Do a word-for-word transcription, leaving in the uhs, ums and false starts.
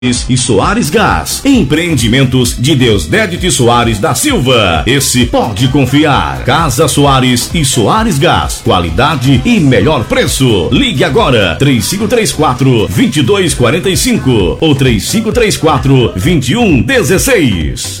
e Soares Gás. Empreendimentos de Deusdedit Soares da Silva. Esse pode confiar. Casa Soares e Soares Gás. Qualidade e melhor preço. Ligue agora. três cinco três quatro, dois dois quatro cinco ou três cinco três quatro, dois um um seis.